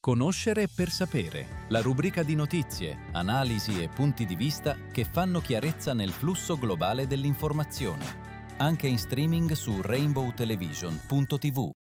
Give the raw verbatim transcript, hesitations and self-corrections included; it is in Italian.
Conoscere per sapere, la rubrica di notizie, analisi e punti di vista che fanno chiarezza nel flusso globale dell'informazione. Anche in streaming su rainbow television punto tivù.